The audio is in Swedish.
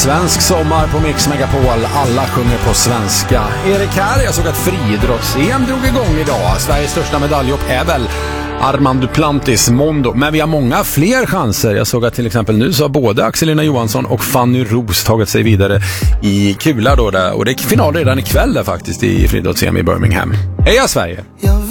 Svensk sommar på Mix Megapol. Alla sjunger på svenska. Erik här, jag såg att friidrotts-EM drog igång idag. Sveriges största medaljhopp är väl Armand Duplantis Mondo. Men vi har många fler chanser. Jag såg att till exempel nu så har både Axelina Johansson och Fanny Roos tagit sig vidare i kula då där. Och det är final redan ikväll där faktiskt i friidrotts-EM i Birmingham. Heja Sverige!